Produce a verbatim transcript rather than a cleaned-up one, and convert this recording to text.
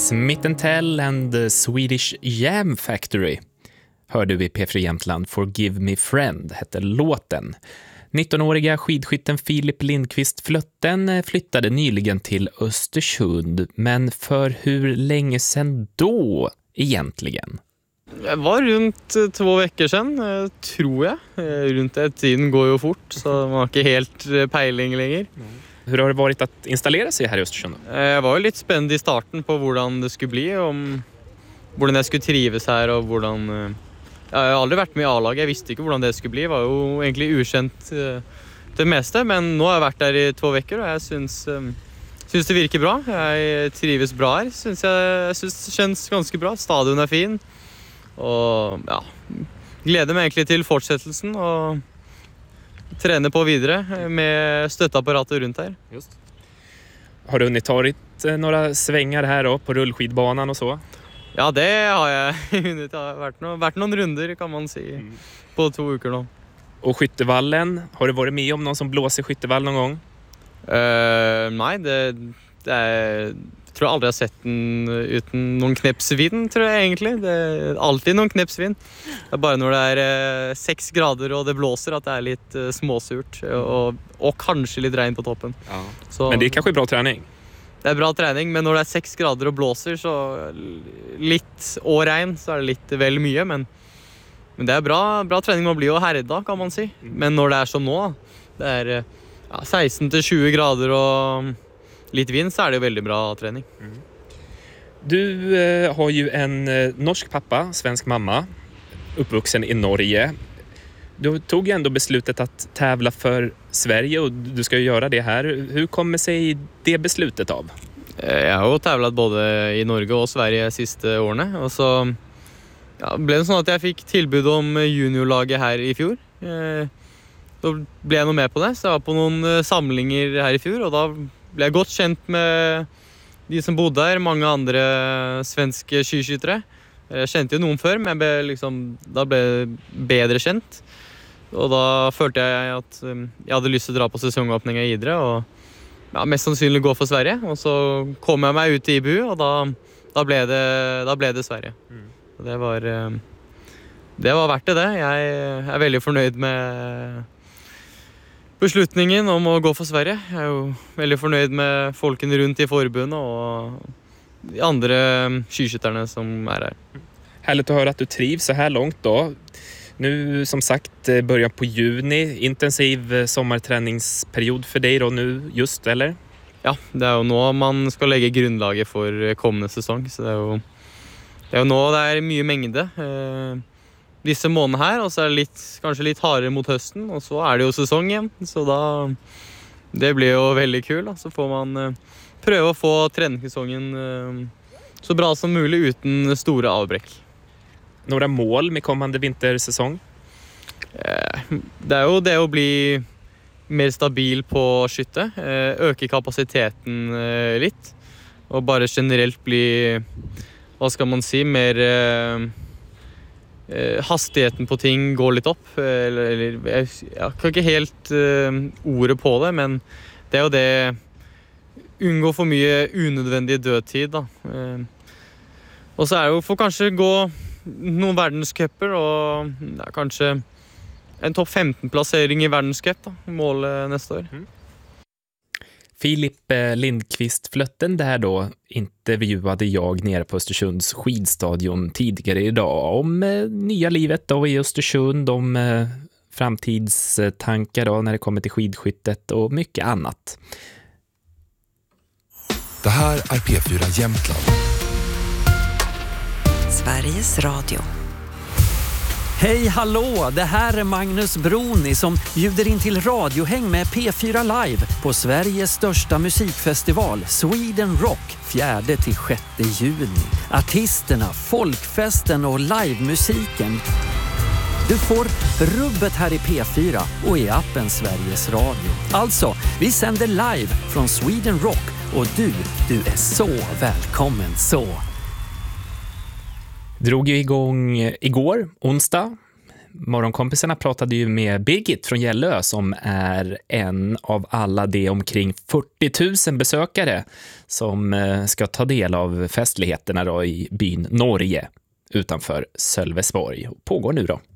Smith and Tell and the Swedish Jam Factory hörde vi i P fyra Jämtland. Forgive Me Friend hette låten. nittonåriga skidskytten Filip Lindqvist Flötten flyttade nyligen till Östersund. Men för hur länge sedan då egentligen? Det var runt två veckor sedan, tror jag. Runt det, tiden går ju fort, så man har inte helt peiling längre. Hur har det varit att installera sig här i Östersund? Jag var ju lite spänd i starten på hur det skulle bli, om hur jag skulle trivas här och hur jag har aldrig varit med i A-laget. Jag visste inte hur det skulle bli. Det var ju egentligen okänt det mesta, men nu har jag varit där i två veckor och jag syns syns det virker bra. Jag trivs bra här. Syns jag, jag syns det känns ganska bra. Stadion är fin. Och ja, gleder mig egentligen till fortsättelsen och träna på vidare med stöttapparatet runt här. Just. Har du hunnit tagit några svängar här då på rullskidbanan och så? Ja, det har jag hunnit. Det har varit, no- varit någon runder kan man säga mm. på två veckor då. Och skyttevallen, har du varit med om någon som blåser skyttevall någon gång? Uh, nej, det, det är, jag tror aldrig jag har sett den utan någon knäppsvind, tror jag egentligen. Det är alltid någon knäppsvind. Det är bara när det är uh, sex grader och det blåser att det är lite uh, småsurt och, och kanske lite regn på toppen. Ja. Så, men det är kanske bra träning? Det är bra träning, men när det är sex grader och blåser så lite och regn så är det lite väl mycket, men men det är bra bra träning, man blir ju härda kan man säga. Mm. Men när det är som nu, det är ja, sexton till tjugo grader och lite vind, så är det väldigt bra träning. Mm. Du eh, har ju en eh, norsk pappa, svensk mamma, uppvuxen i Norge. Du tog ju ändå beslutet att tävla för Sverige och du ska ju göra det här. Hur kommer sig det beslutet av? Jag har ju tävlat både i Norge och Sverige sista åren, och så ja, blev det så att jag fick tillbud om juniorlaget här i fjol. Då blev jag nog med på det, så jag var på någon samlingar här i fjol, och då blev jag gott känt med de som bodde här, många andra svenska skiskyttere. Jag kände ju någon før, men jag blev liksom, då blev jag bättre känt. Och då følte jag att jag hade lust att dra på säsongöppningar i Idre och ja, mest sannsynligt gå för Sverige. Och så kom jag mig ut i I B U, och då, då, blev, det, då blev det Sverige. Mm. Och det var, det var värt det. Jag är väldigt förnöjd med beslutningen om att gå för Sverige. Jag är ju väldigt förnöjd med folken runt i förbundet och de andra skiskyttarna som är här. Härligt att höra att du trivs så här långt då. Nu som sagt början på juni, intensiv sommarträningsperiod för dig då nu just, eller? Ja, det är ju nu man ska lägga grundlaget för kommande säsong, så det är ju det är ju nu det är mycket mängde eh, dessa månader här, och så är det lite, kanske lite hardare mot hösten, och så är det ju säsong igen, så då det blir ju väldigt kul då. Så får man eh, pröva att få träningssäsongen eh, så bra som möjligt utan stora avbräck. Några mål med kommande vintersäsong? Det är ju det att bli mer stabil på skytte, öka kapaciteten lite och bara generellt bli, vad ska man säga, mer eh, hastigheten på ting går lite upp, eller, eller jag kan inte helt eh, ordet på det, men det är ju det, undgå för mycket onödvändig dödtid då. Eh, och så är det ju för kanske gå någon världscuper och ja, kanske en topp femton-placering i världscup då, mål nästa år. Mm. Filip Lindqvist Flötten där då intervjuade jag nere på Östersunds skidstadion tidigare idag om eh, nya livet då i Östersund, om eh, framtidstankar då när det kommer till skidskyttet och mycket annat. Det här är P fyra Jämtland. Sveriges Radio. Hej, hallå! Det här är Magnus Broni som bjuder in till radiohäng med P fyra Live på Sveriges största musikfestival Sweden Rock fjärde till sjätte juni. Artisterna, folkfesten och livemusiken. Du får rubbet här i P fyra och i appen Sveriges Radio. Alltså, vi sänder live från Sweden Rock och du, du är så välkommen så. Drog ju igång igår, onsdag, Morgonkompisarna pratade ju med Birgit från Gällö som är en av alla de omkring fyrtio tusen besökare som ska ta del av festligheterna då i byn Norge utanför Sölvesborg. Pågår nu då.